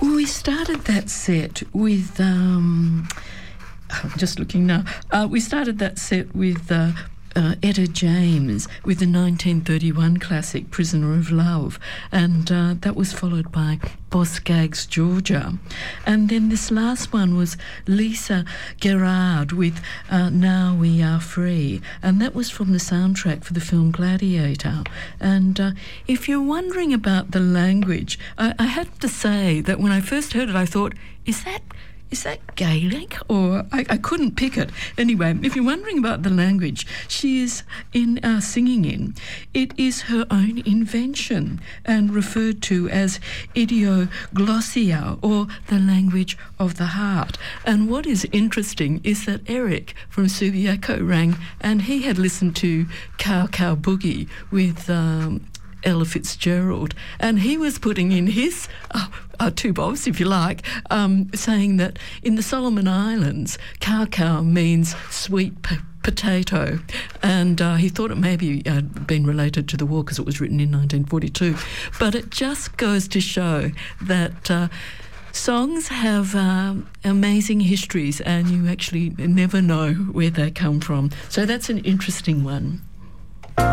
We started that set with, I'm just looking now, we started that set with Etta James with the 1931 classic Prisoner of Love, and that was followed by Boz Scaggs' Georgia. And then this last one was Lisa Gerrard with Now We Are Free, and that was from the soundtrack for the film Gladiator. And if you're wondering about the language, I have to say that when I first heard it I thought, is that Gaelic? Or I couldn't pick it. Anyway, if you're wondering about the language she is singing in, it is her own invention and referred to as idioglossia, or the language of the heart. And what is interesting is that Eric from Subiaco rang, and he had listened to Cow Cow Boogie with Ella Fitzgerald, and he was putting in his two bobs, if you like, saying that in the Solomon Islands, cow cow means sweet potato, and he thought it maybe been related to the war because it was written in 1942. But it just goes to show that songs have amazing histories, and you actually never know where they come from. So that's an interesting one.